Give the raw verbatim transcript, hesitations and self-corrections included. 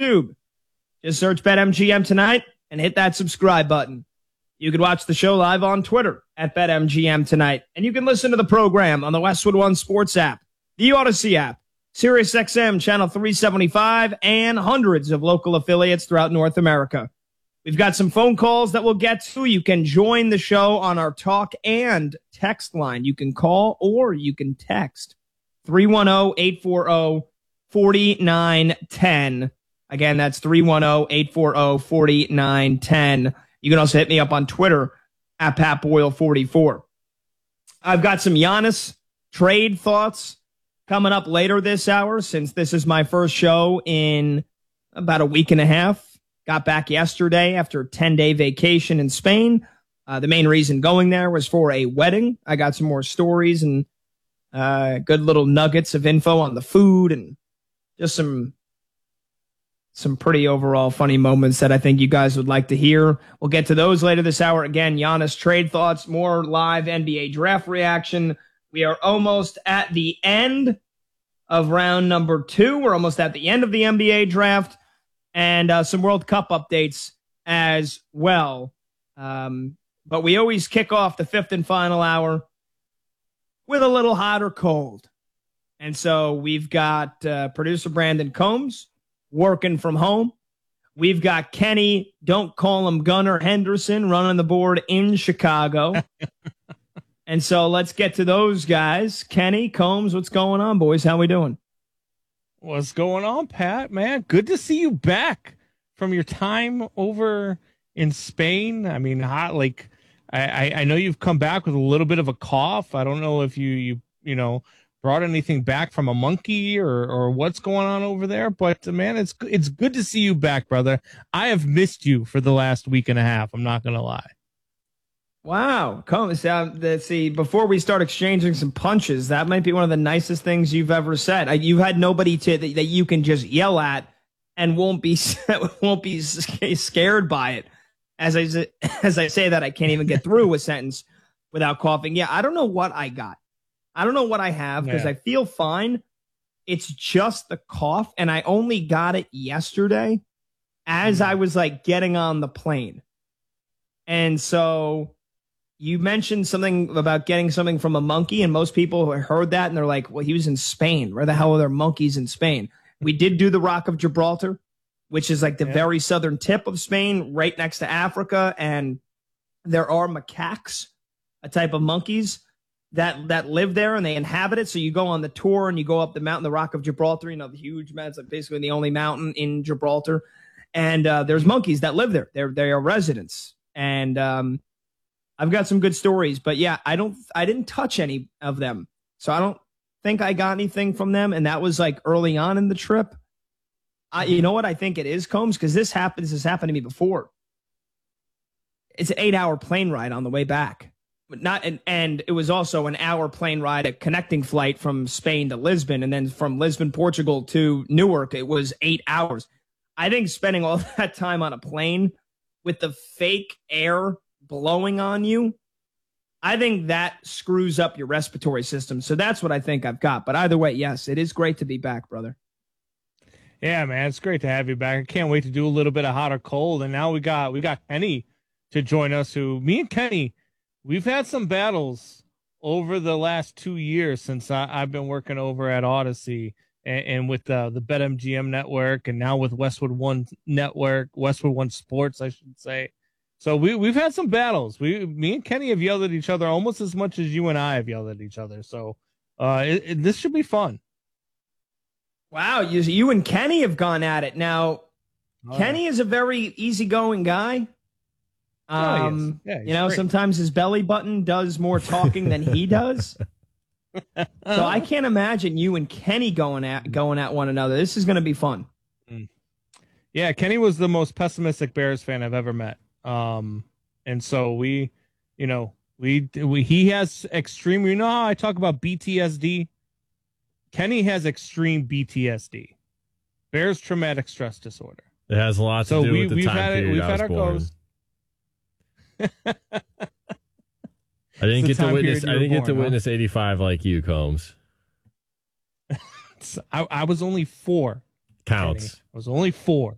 YouTube. Just search BetMGM Tonight and hit that subscribe button. You can watch the show live on Twitter at BetMGM Tonight. And you can listen to the program on the Westwood One Sports app, the Odyssey app, SiriusXM Channel three seventy-five, and hundreds of local affiliates throughout North America. We've got some phone calls that we'll get to. You can join the show on our talk and text line. You can call or you can text three one zero, eight four zero, four nine one zero. Again, that's three one zero, eight four zero, four nine one zero. You can also hit me up on Twitter at Pat Boyle forty-four. I've got some Giannis trade thoughts coming up later this hour, since this is my first show in about a week and a half. Got back yesterday after a ten-day vacation in Spain. Uh, the main reason going there was for a wedding. I got some more stories and uh, good little nuggets of info on the food and just some some pretty overall funny moments that I think you guys would like to hear. We'll get to those later this hour. Again, Giannis trade thoughts, more live N B A draft reaction. We are almost at the end of round number two. We're almost at the end of the N B A draft. And uh, some World Cup updates as well. Um, but we always kick off the fifth and final hour with a little hot or cold. And so we've got uh, producer Brandon Combs working from home. We've got Kenny, don't call him Gunnar Henderson, running the board in Chicago. And so let's get to those guys. Kenny, Combs, what's going on, boys? How we doing? What's going on, Pat? Man, good to see you back from your time over in Spain. I mean, hot, like I, I know you've come back with a little bit of a cough. I don't know if you you you know brought anything back from a monkey or or what's going on over there, but man, it's it's good to see you back, brother. I have missed you for the last week and a half. I'm not gonna lie. Wow. Come, uh, let's see, before we start exchanging some punches, that might be one of the nicest things you've ever said. I, you've had nobody to that, that you can just yell at and won't be won't be scared by it. As I as I say that, I can't even get through a sentence without coughing. Yeah, I don't know what I got. I don't know what I have because yeah. I feel fine. It's just the cough, and I only got it yesterday as I was like getting on the plane. And so you mentioned something about getting something from a monkey, and most people heard that and they're like, well, he was in Spain. Where the hell are there monkeys in Spain? We did do the Rock of Gibraltar, which is like the yeah. very southern tip of Spain, right next to Africa. And there are macaques, a type of monkeys that that live there and they inhabit it. So you go on the tour and you go up the mountain, the Rock of Gibraltar, you know, the huge mountain. It's like basically the only mountain in Gibraltar. And uh, there's monkeys that live there. They're, they are residents. And um, I've got some good stories, but yeah, I don't, I didn't touch any of them. So I don't think I got anything from them. And that was like early on in the trip. I, you know what I think it is, Combs? Because this happens, this happened to me before. It's an eight hour plane ride on the way back. But not and, and it was also an hour plane ride, a connecting flight from Spain to Lisbon. And then from Lisbon, Portugal to Newark, it was eight hours. I think spending all that time on a plane with the fake air blowing on you, I think that screws up your respiratory system. So that's what I think I've got. But either way, yes, it is great to be back, brother. Yeah, man, it's great to have you back. I can't wait to do a little bit of hot or cold. And now we got we got Kenny to join us, who me and Kenny, we've had some battles over the last two years since I, I've been working over at Odyssey and, and with uh, the BetMGM network, and now with Westwood One Network, Westwood One Sports, I should say. So we, we've had some battles. We, me and Kenny have yelled at each other almost as much as you and I have yelled at each other. So uh, it, it, this should be fun. Wow, you, you and Kenny have gone at it. Now, oh. Kenny is a very easygoing guy. Um, yeah, you know, great. Sometimes his belly button does more talking than he does. So I can't imagine you and Kenny going at going at one another. This is going to be fun. Yeah, Kenny was the most pessimistic Bears fan I've ever met. Um, and so we, you know, we, we he has extreme. You know how I talk about B T S D? Kenny has extreme B T S D, Bears traumatic stress disorder. It has a lot to so do we, with the we've time had period it, we've I had was our born. goes. I didn't It's get the to time witness. period you I were didn't get to born, huh? witness eighty-five like you, Combs. I, I was only four. Counts. Kenny. I was only four.